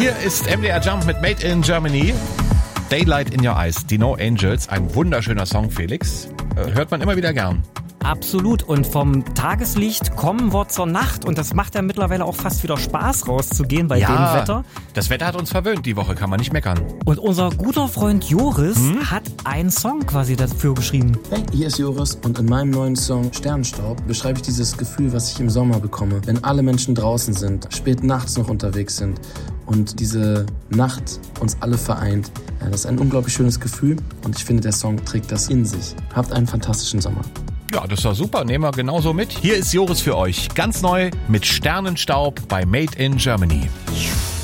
Hier ist MDR Jump mit Made in Germany. Daylight in Your Eyes, die No Angels. Ein wunderschöner Song, Felix. Hört man immer wieder gern. Absolut. Und vom Tageslicht kommen wir zur Nacht. Und das macht ja mittlerweile auch fast wieder Spaß, rauszugehen bei dem Wetter. Das Wetter hat uns verwöhnt die Woche, kann man nicht meckern. Und unser guter Freund Joris hat einen Song quasi dafür geschrieben. Hey, hier ist Joris und in meinem neuen Song Sternenstaub beschreibe ich dieses Gefühl, was ich im Sommer bekomme, wenn alle Menschen draußen sind, spät nachts noch unterwegs sind und diese Nacht uns alle vereint. Ja, das ist ein unglaublich schönes Gefühl und ich finde, der Song trägt das in sich. Habt einen fantastischen Sommer. Ja, das war super, nehmen wir genauso mit. Hier ist Joris für euch, ganz neu mit Sternenstaub bei Made in Germany.